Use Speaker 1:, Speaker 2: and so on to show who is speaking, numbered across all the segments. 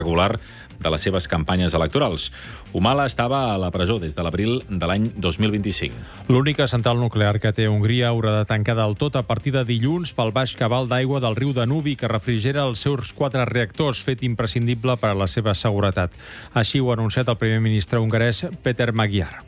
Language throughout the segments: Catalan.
Speaker 1: regular de les seves campanyes electorals. Humala estava a la presó des de l'abril de l'any 2025.
Speaker 2: L'única central nuclear que té Hongria haurà de tancar del tot a partir de dilluns pel baix cabal d'aigua del riu Danubi, que refrigera els seus 4 reactors, fet imprescindible per a la seva seguretat. Així ho ha anunciat el primer ministre hongarès Péter Magyar.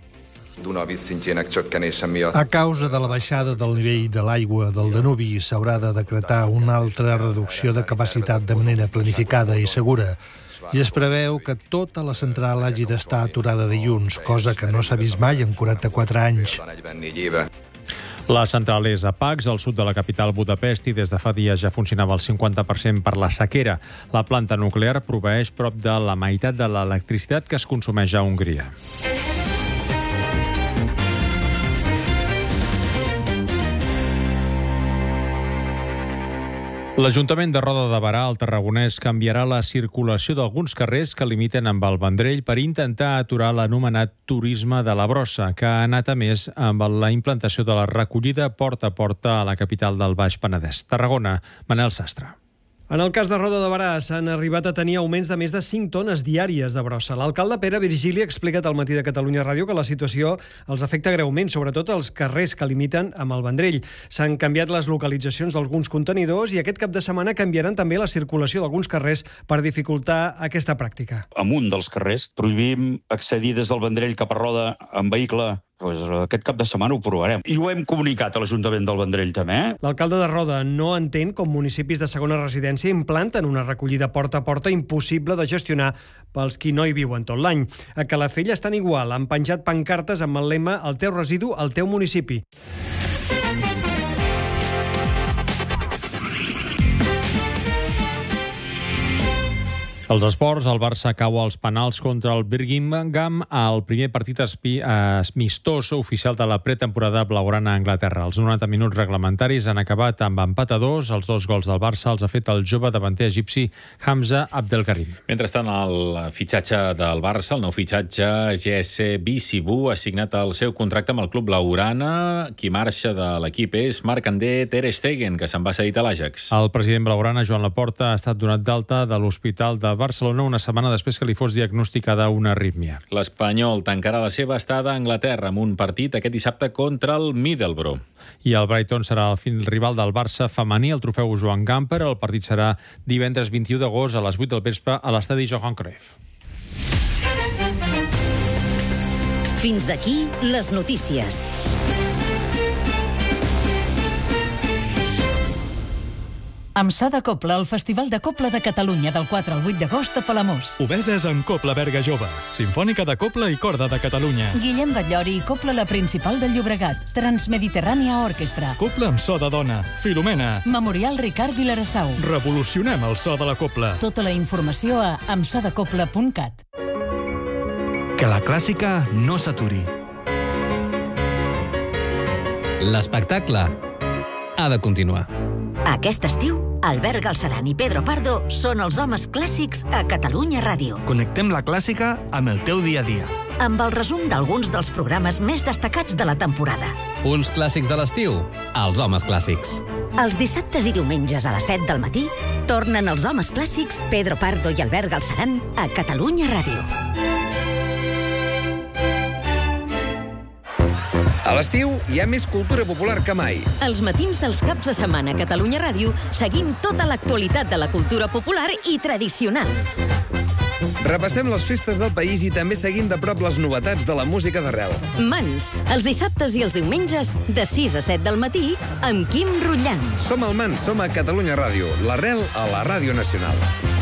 Speaker 3: A causa de la baixada del nivell de l'aigua del Danubi, s'haurà de decretar una altra reducció de capacitat de manera planificada i segura. I es preveu que tota la central hagi d'estar aturada dilluns, cosa que no s'ha vist mai en 44 anys.
Speaker 2: La central és a Pax, al sud de la capital Budapest, i des de fa dies ja funcionava el 50% per la sequera. La planta nuclear proveeix prop de la meitat de l'electricitat que es consumeix a Hongria. L'Ajuntament de Roda de Berà, al Tarragonès, canviarà la circulació d'alguns carrers que limiten amb el Vendrell per intentar aturar l'anomenat turisme de la brossa, que ha anat a més amb la implantació de la recollida porta a porta a la capital del Baix Penedès. Tarragona, Manel Sastre.
Speaker 4: En el cas de Roda de Berà s'han arribat a tenir augments de més de 5 tones diàries de brossa. L'alcalde Pere Virgili ha explicat al Matí de Catalunya Ràdio que la situació els afecta greument, sobretot als carrers que limiten amb el Vendrell. S'han canviat les localitzacions d'alguns contenidors i aquest cap de setmana canviaran també la circulació d'alguns carrers per dificultar aquesta pràctica.
Speaker 5: En un dels carrers prohibim accedir des del Vendrell cap a Roda en vehicle. Aquest cap de setmana ho provarem. I ho hem comunicat a l'Ajuntament del Vendrell també.
Speaker 4: L'alcalde de Roda no entén com municipis de segona residència implanten una recollida porta a porta impossible de gestionar pels qui no hi viuen tot l'any. A Calafell estan igual, han penjat pancartes amb el lema "El teu residu, al teu municipi".
Speaker 2: Els esports, el Barça cau als penals contra el Birmingham al primer partit amistós oficial de la pretemporada blaugrana a Anglaterra. Els 90 minuts reglamentaris han acabat amb empat a 2. Els 2 gols del Barça els ha fet el jove davanter egipci Hamza Abdelkarim.
Speaker 1: Mentrestant, el fitxatge del Barça, el nou fitxatge GS Bicibú, ha signat el seu contracte amb el club blaugrana. Qui marxa de l'equip és Marc-André Ter Stegen, que se'n va cedit a l'Ajax.
Speaker 2: El president blaugrana, Joan Laporta, ha estat donat d'alta de l'Hospital de Barcelona una setmana després que li fos diagnosticada una arrítmia.
Speaker 1: L'Espanyol tancarà la seva estada a Anglaterra amb un partit aquest dissabte contra el Middlesbrough.
Speaker 2: I el Brighton serà el rival del Barça femení al trofeu Joan Gamper. El partit serà divendres 21 d'agost a les 8 del vespre a l'estadi Johan Cruyff.
Speaker 6: Fins aquí les notícies. Amb so de Copla, el Festival de Copla de Catalunya del 4 al 8 d'agost a Palamós.
Speaker 7: Obeses en Copla Berga Jove, Simfònica de Copla i Corda de Catalunya.
Speaker 6: Guillem Batllori i Copla la Principal del Llobregat, Transmediterrània Orquestra.
Speaker 7: Copla amb so de dona, Filomena.
Speaker 6: Memorial Ricard Vilarassau.
Speaker 7: Revolucionem el so de la copla.
Speaker 6: Tota la informació a amsodecopla.cat.
Speaker 8: Que la clàssica no s'aturi. L'espectacle ha de continuar.
Speaker 6: Aquest estiu, Albert Galceran i Pedro Pardo són els homes clàssics a Catalunya Ràdio.
Speaker 8: Connectem la clàssica amb el teu dia a dia.
Speaker 6: Amb el resum d'alguns dels programes més destacats de la temporada.
Speaker 8: Uns clàssics de l'estiu, els homes clàssics.
Speaker 6: Els dissabtes i diumenges a les 7 del matí tornen els homes clàssics Pedro Pardo i Albert Galceran a Catalunya Ràdio.
Speaker 9: A l'estiu hi ha més cultura popular que mai.
Speaker 6: Els matins dels caps de setmana a Catalunya Ràdio seguim tota l'actualitat de la cultura popular i tradicional.
Speaker 9: Repassem les festes del país i també seguim de prop les novetats de la música d'arrel.
Speaker 6: Mans, els dissabtes i els diumenges de 6 a 7 del matí amb Quim Rutllant.
Speaker 9: Som al Mans, som a Catalunya Ràdio, l'arrel a la Ràdio Nacional.